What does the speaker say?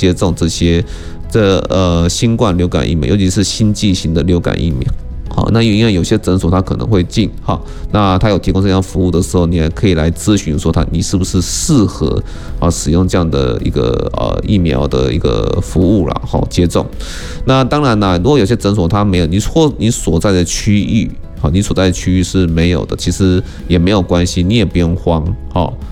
接种新冠流感疫苗，尤其是新剂型的流感疫苗。好，那因为有些诊所它可能会进，好，那它有提供这项服务的时候，你也可以来咨询说你是不是适合使用这样的一个疫苗的一个服务啦，好接种。那当然啦，如果有些诊所它没有，你所在的区域，好，你所在的区域是没有的，其实也没有关系，你也不用慌，好。